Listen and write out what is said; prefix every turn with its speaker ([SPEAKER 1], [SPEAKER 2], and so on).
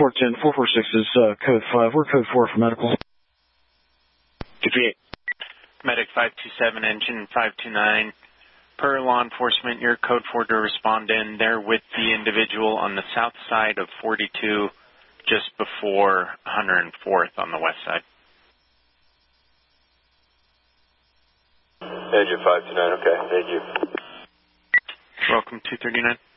[SPEAKER 1] 410, 446 is code 5. We're code 4 for medical.
[SPEAKER 2] 58.
[SPEAKER 3] Medic 527, engine 529. Per law enforcement, your code 4 to respond in. They're with the individual on the south side of 42, just before 104th on the west side.
[SPEAKER 4] Engine 529, okay, thank you.
[SPEAKER 3] Welcome, 239.